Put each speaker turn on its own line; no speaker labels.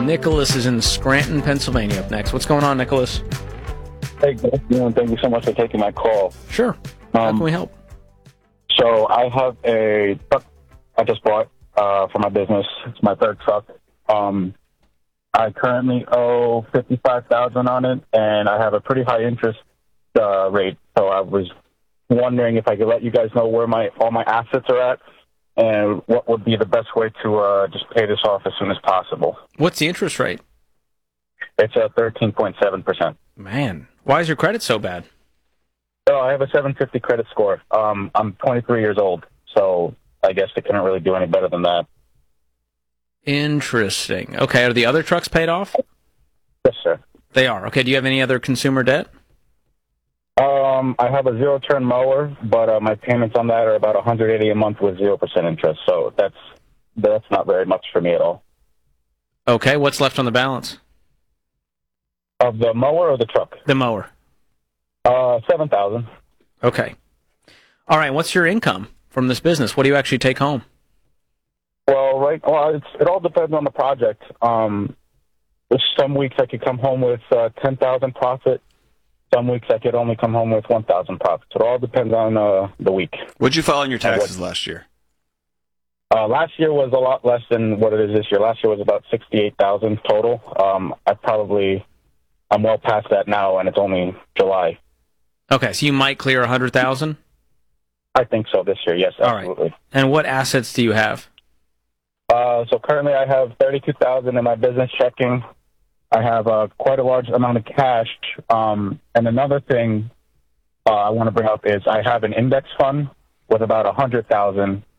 Nicholas is in Scranton, Pennsylvania up next. What's going on, Nicholas?
Hey, good afternoon. Thank you so much for taking my call.
Sure. How can we help?
So I have a truck I just bought for my business. It's my third truck. I currently owe $55,000 on it, and I have a pretty high interest rate. So I was wondering if I could let you guys know where all my assets are at, and what would be the best way to just pay this off as soon as possible.
What's the interest rate?
It's at 13.7%.
Man, why is your credit so bad?
So I have a 750 credit score. I'm 23 years old, so I guess they couldn't really do any better than that.
Interesting. Okay, are the other trucks paid off?
Yes, sir.
They are. Okay, do you have any other consumer debt?
I have a zero-turn mower, but my payments on that are about $180 a month with 0% interest, so that's not very much for me at all.
Okay, what's left on the balance?
Of the mower or the truck?
The mower.
$7,000.
Okay. All right, what's your income from this business? What do you actually take home?
Well, it all depends on the project. Some weeks I could come home with 10,000 profit. Some weeks I could only come home with 1,000 profit. So it all depends on the week.
What'd you file on your taxes last year?
Last year was a lot less than what it is this year. Last year was about 68,000 total. I'm well past that now, and it's only July.
Okay, so you might clear 100,000?
I think so this year, yes, absolutely.
All right. And what assets do you have?
So currently I have 32,000 in my business checking. I have quite a large amount of cash. And another thing I want to bring up is I have an index fund with about 100,000,